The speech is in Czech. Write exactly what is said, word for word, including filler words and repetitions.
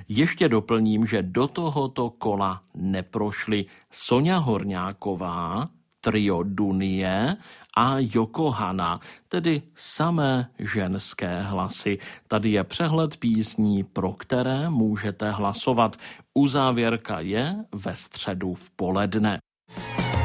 Ještě doplním, že do tohoto kola neprošly Soňa Horňáková, trio Dunie a Yoko Hana, tedy samé ženské hlasy. Tady je přehled písní, pro které můžete hlasovat. Uzávěrka je ve středu v poledne.